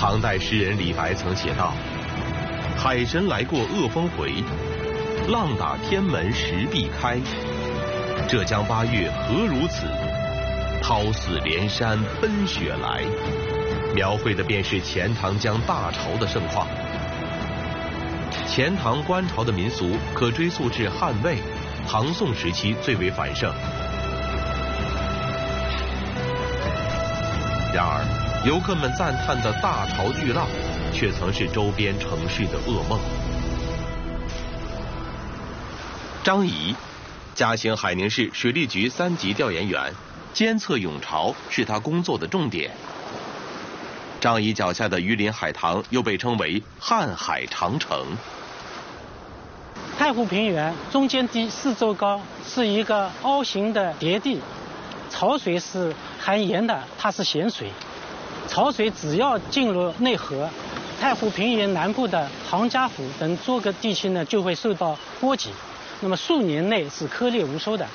唐代诗人李白曾写道：“海神来过恶风回，浪打天门石壁开。浙江8月何如此？涛似连山奔雪来。”描绘的便是钱塘江大潮的盛况。钱塘观潮的民俗可追溯至汉魏、唐宋时期最为繁盛。然而，游客们赞叹的大潮巨浪，却曾是周边城市的噩梦。张仪，嘉兴海宁市水利局3级调研员，监测涌潮是他工作的重点。张仪脚下的榆林海塘又被称为瀚海长城。 太湖平原中间低4周高，是一个凹形的叠地，潮水是含盐的，它是咸水。潮水只要进入内河，太湖平原南部的杭嘉湖等多个地区呢就会受到波及，那么数年内是颗粒无收的。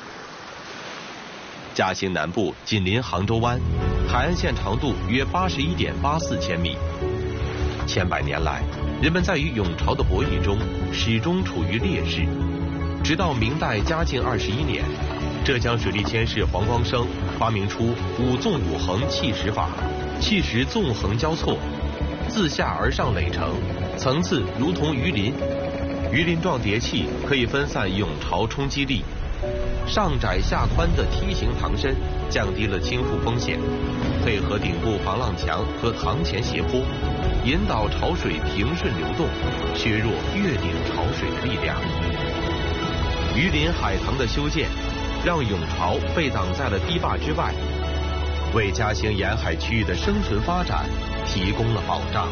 嘉兴南部紧邻杭州湾，海岸线长度约81.84千米。千百年来，人们在与涌潮的博弈中始终处于劣势。直到明代嘉靖21年，浙江水利佥事黄光生发明出5纵5横砌石法，砌石纵横交错，自下而上垒成，层次如同鱼鳞。鱼鳞状叠砌可以分散涌潮冲击力。上窄下宽的梯形塘身降低了倾覆风险，配合顶部防浪墙和塘前斜坡，引导潮水平顺流动，削弱越顶潮水的力量。榆林海塘的修建，让涌潮被挡在了堤坝之外，为嘉兴沿海区域的生存发展提供了保障。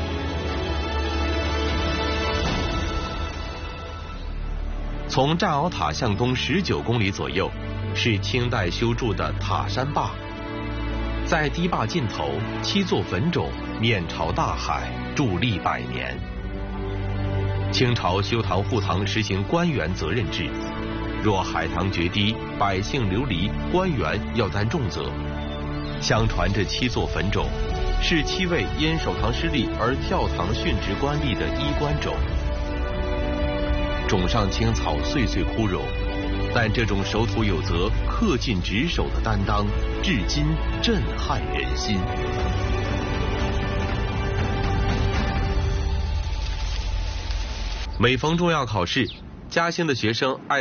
从战鳌塔向东19公里左右，是清代修筑的塔山坝。在堤坝尽头，7座坟冢面朝大海，伫立100年。清朝修塘护塘实行官员责任制，若海棠决堤，百姓流离，官员要担重责。相传这7座坟冢是7位因守塘失利而跳塘殉职官吏的衣冠冢。冢上青草岁岁枯荣，但这种守土有责、恪尽职守的担当，至今震撼人心。每逢重要考试，嘉兴的学生爱